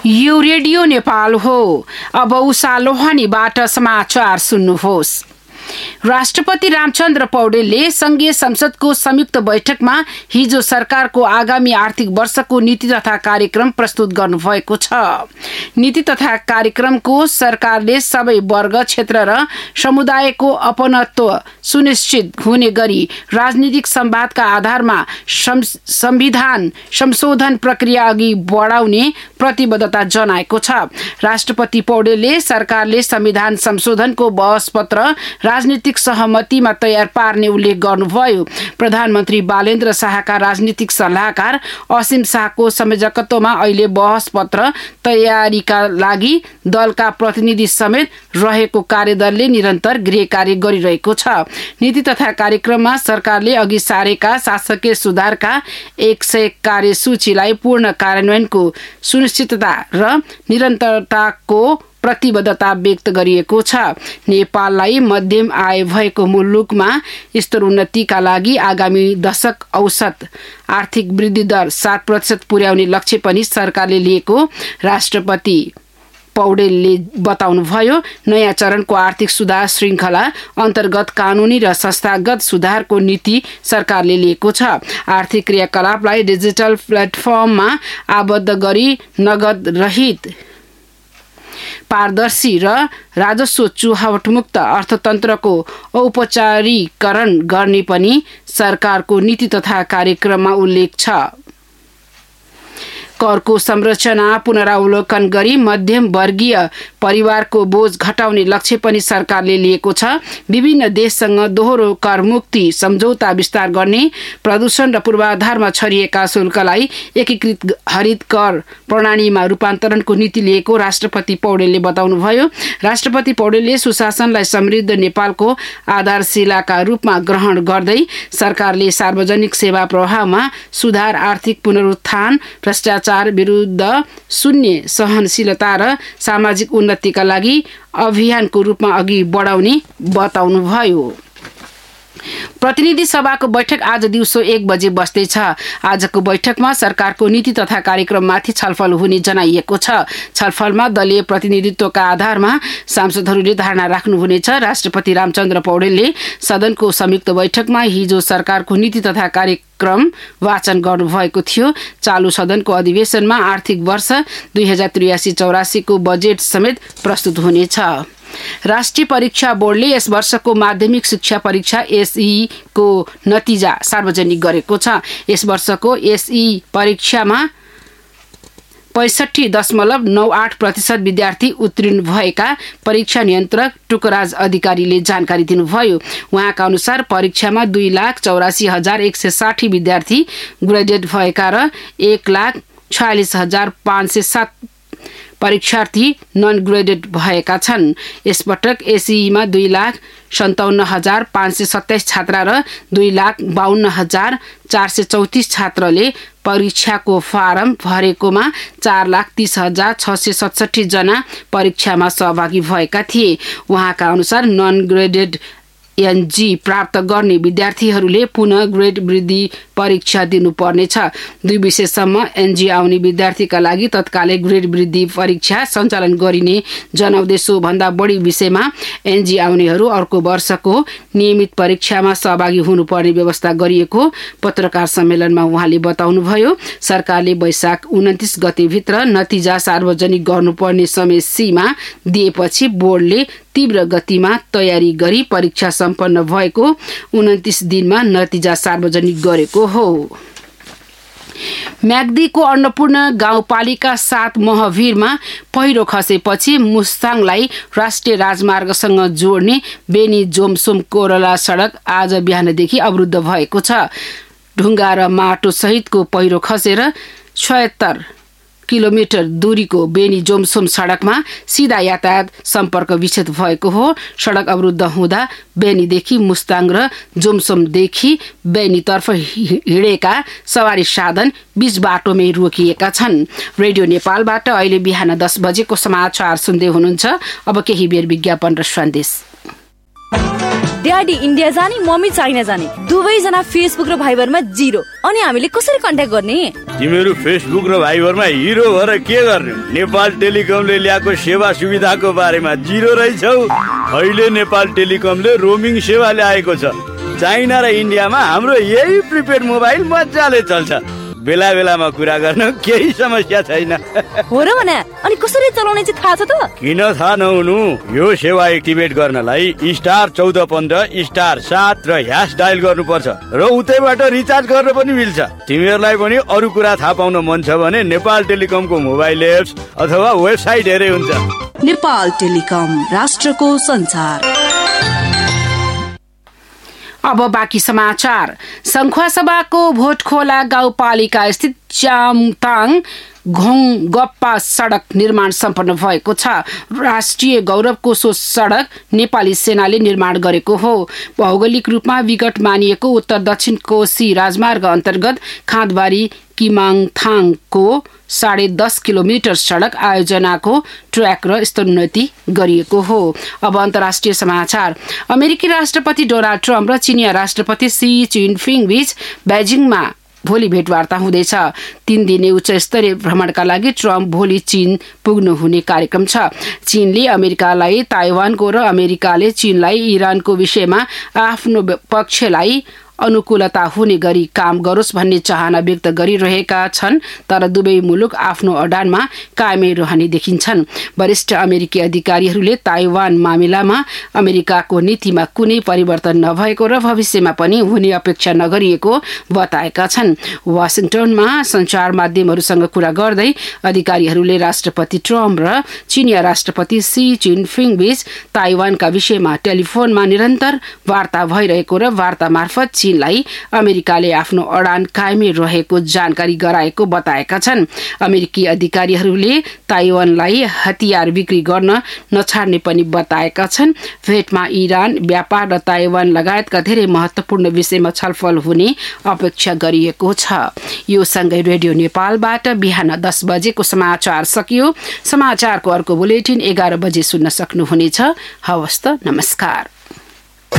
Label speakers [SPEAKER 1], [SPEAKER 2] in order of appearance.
[SPEAKER 1] यो रेडियो नेपाल हो। अब उषा लोहानीबाट समाचार सुन्नुहोस्। राष्ट्रपति रामचन्द्र पौडेलले संघीय संसदको संयुक्त बैठकमा हिजो सरकारको आगामी आर्थिक वर्षको नीति तथा कार्यक्रम प्रस्तुत गर्नुभएको छ। नीति तथा कार्यक्रमको सरकारले सबै वर्ग, क्षेत्र र समुदायको अपनत्व सुनिश्चित हुने गरी राजनीतिक संवादका आधारमा संविधान संशोधन प्रक्रिया अघि बढाउने प्रतिबद्धता जनाएको छ। राष्ट्रपति पौडेलले सरकारले संविधान संशोधनको बहस पत्र राजनीतिक सहमतिमा तयार पार्ने उल्लेख गर्नुभयो। प्रधानमन्त्री बालेन्द्र शाहका राजनीतिक सल्लाहकार असीम शाहको संयोजकत्वमा अहिले बहस पत्र तयारीका लागि दलका प्रतिनिधि समेत रहेको कार्यदलले निरन्तर गृह कार्य गरिरहेको छ। नीति तथा कार्यक्रममा सरकारले अघि सारेका शासकीय सुधारका 100 कार्यसूचीलाई पूर्ण कार्यान्वयनको सुनिश्चितता र निरन्तरताको प्रतिबद्धता व्यक्त गरिएको छ। नेपाललाई मध्यम आय भएको मुलुकमा स्तर उन्नतिका लागि आगामी दशक औसत आर्थिक वृद्धि दर 7% पुर्याउने लक्ष्य पनि सरकारले लिएको राष्ट्रपति पौडेलले बताउनुभयो। नयाँ चरणको आर्थिक सुधार श्रृङ्खला अन्तर्गत कानुनी र संस्थागत सुधारको नीति सरकारले लिएको छ। आर्थिक क्रियाकलापलाई डिजिटल प्लेटफर्ममा आबद्ध गरी नगद रहित, पारदर्शी र राजस्व चुहावटमुक्त अर्थतन्त्रको औपचारिकरण गर्ने पनि सरकारको नीति तथा कार्यक्रममा उल्लेख छ। करको संरचना पुनरावलोकन गरी मध्यम वर्गीय परिवारको बोझ घटाउने लक्ष्य पनि सरकारले लिएको छ। विभिन्न देशसँग दोहोरो कर मुक्ति सम्झौता विस्तार गर्ने, प्रदूषण र पूर्वाधारमा छरिएका शुल्कलाई एकीकृत हरित कर प्रणालीमा रूपान्तरणको नीति लिएको राष्ट्रपति पौडेलले बताउनुभयो। राष्ट्रपति पौडेलले सुशासनलाई समृद्ध नेपालको आधारशिलाका रूपमा ग्रहण गर्दै सरकारले सार्वजनिक सेवा प्रवाहमा सुधार, आर्थिक पुनरुत्थान, भ्रष्टाचार विरुद्ध शून्य सहनशीलता र सामाजिक उन्नतिका लागि अभियानको रूपमा अघि बढाउने बताउनुभयो। प्रतिनिधि सभाको बैठक आज दिउँसो 1 बजे बस्दैछ। आजको बैठकमा सरकारको नीति तथा कार्यक्रममाथि छलफल हुने जनाइएको छ। छलफलमा दलीय प्रतिनिधित्वका आधारमा सांसदहरूले धारणा राख्नुहुनेछ। राष्ट्रपति रामचन्द्र पौडेलले सदनको संयुक्त बैठकमा हिजो सरकारको नीति तथा कार्यक्रम वाचन गर्नुभएको थियो। चालू सदनको अधिवेशनमा आर्थिक वर्ष 2083-84 को बजेट समेत प्रस्तुत हुनेछ। राष्ट्रिय परीक्षा बोर्डले यस वर्षको माध्यमिक शिक्षा परीक्षा एसई को नतिजा सार्वजनिक गरेको छ। यस वर्षको एसई परीक्षामा 65.98% विद्यार्थी उत्तीर्ण भएका परीक्षा नियन्त्रक टुकराज अधिकारीले जानकारी दिनुभयो। उहाँका अनुसार परीक्षामा 2,84,160 विद्यार्थी ग्रेडेड भएका र 1,46,507 परीक्षार्थी नन ग्रेडेड भएका छन्। यसपटक एसईमा 2,57,527 छात्रा र 2,52,434 छात्रले परीक्षाको फारम भरेकोमा 4,30,667 जना परीक्षामा सहभागी भएका थिए। उहाँका अनुसार नन ग्रेडेड एनजी प्राप्त गर्ने विद्यार्थीहरूले पुनः ग्रेड वृद्धि परीक्षा दिनुपर्नेछ। 2 विषयसम्म एनजी आउने विद्यार्थीका लागि तत्कालै ग्रेड वृद्धि परीक्षा सञ्चालन गरिने जनाउँदै सोभन्दा बढी विषयमा एनजी आउनेहरू अर्को वर्षको नियमित परीक्षामा सहभागी हुनुपर्ने व्यवस्था गरिएको पत्रकार सम्मेलनमा उहाँले बताउनुभयो। सरकारले वैशाख 29 गतेभित्र नतिजा सार्वजनिक गर्नुपर्ने समय सीमा दिएपछि बोर्डले तीव्र गतिमा तयारी गरी परीक्षा सम्पन्न भएको 29 दिनमा नतिजा सार्वजनिक गरेको हो। म्याग्दीको अन्नपूर्ण गाउँपालिका 7 महभिरमा पहिरो खसेपछि मुस्ताङलाई राष्ट्रिय राजमार्गसँग जोड्ने बेनी जोमसोम कोरला सडक आज बिहानदेखि अवरुद्ध भएको छ। ढुङ्गा र माटो सहितको पहिरो खसेर 76 किलोमिटर दूरीको बेनी जोमसोम सडकमा सीधा यातायात सम्पर्क विच्छेद भएको हो। सडक अवरुद्ध हुँदा बेनीदेखि मुस्ताङ र जोमसोमदेखि बेनीतर्फ हिँडेका सवारी साधन बीच बाटोमै रोकिएका छन्। रेडियो नेपालबाट अहिले बिहान 10 बजेको समाचार सुन्दै हुनुहुन्छ। अब केही बेर विज्ञापन र सन्देश।
[SPEAKER 2] ड्याडी इन्डिया जाने मम्मी चाइना जाने दुवैजना फेसबुक र भाइबरमा 0 अनि हामीले कसरी कन्ट्याक्ट गर्ने
[SPEAKER 3] तिमीहरू फेसबुक र भाइबरमा हिरो भएर के गर्ने नेपाल टेलिकमले ल्याएको सेवा सुविधाको बारेमा 0 रहेछौ अहिले नेपाल टेलिकमले रोमिङ सेवा ल्याएको छ चाइना र इन्डियामा हाम्रो यही प्रिपेड मोबाइल मजाले चल्छ बेला बेलामा कुरा गर्न केही समस्या छैन
[SPEAKER 2] हो र भने अनि कसरी चलाउने चाहिँ थाहा छ त
[SPEAKER 3] किन थाहा नहुनु यो सेवा एक्टिभेट गर्नलाई *1415*7 र # डायल गर्नुपर्छ र उतैबाट रिचार्ज गर्न पनि मिल्छ तिमीहरूलाई पनि अरू कुरा थाहा पाउन मन छ भने नेपाल टेलिकमको मोबाइल एप्स अथवा वेबसाइट हेरे हुन्छ
[SPEAKER 4] नेपाल टेलिकम राष्ट्रको संचार
[SPEAKER 1] अब बाँकी समाचार संखुवासभाको भोटखोला गाउँपालिका स्थित च्यामताङ घोङगप्पा सडक निर्माण सम्पन्न भएको छ राष्ट्रिय गौरवको सो सडक नेपाली सेनाले निर्माण गरेको हो भौगोलिक रूपमा विकट मानिएको उत्तर दक्षिण कोशी राजमार्ग अन्तर्गत खाँदबारी किमाङथाङको 10.5 किलोमिटर सडक आयोजनाको ट्र्याक र स्तरोन्नति गरिएको हो अब अन्तर्राष्ट्रिय समाचार अमेरिकी राष्ट्रपति डोनाल्ड ट्रम्प र चिनिया राष्ट्रपति सी जिनपिङ बीच बेजिङमा भोलि भेटवार्ता हुँदैछ 3 दिने उच्च स्तरीय भ्रमणका लागि ट्रम्प भोलि चीन पुग्नु हुने कार्यक्रम छ चीनले अमेरिकालाई ताइवानको र अमेरिकाले चीनलाई इरानको विषयमा आफ्नो पक्षलाई अनुकूलता हुने गरी काम गरोस् भन्ने चाहना व्यक्त गरिरहेका छन् तर दुवै मुलुक आफ्नो अडानमा कायमै रहने देखिन्छन् वरिष्ठ अमेरिकी अधिकारीहरूले ताइवान मामिलामा अमेरिकाको नीतिमा कुनै परिवर्तन नभएको र भविष्यमा पनि हुने अपेक्षा नगरिएको बताएका छन् वाशिंटनमा सञ्चार माध्यमहरूसँग कुरा गर्दै अधिकारीहरूले राष्ट्रपति ट्रम्प र चिनिया राष्ट्रपति सी जिनपिङ बीच ताइवानका विषयमा टेलिफोनमा निरन्तर वार्ता भइरहेको र वार्ता मार्फत चीनलाई अमेरिकाले आफ्नो अडान कायमै रहेको जानकारी गराएको बताएका छन् अमेरिकी अधिकारीहरूले ताइवानलाई हतियार बिक्री गर्न नछाड्ने पनि बताएका छन् भेटमा इरान व्यापार र ताइवान लगायतका धेरै महत्त्वपूर्ण विषयमा छलफल हुने अपेक्षा गरिएको छ यो सँगै रेडियो नेपालबाट बिहान 10 बजेको समाचार सकियो समाचारको अर्को बुलेटिन 11 बजे सुन्न सक्नुहुनेछ हवस् त नमस्कार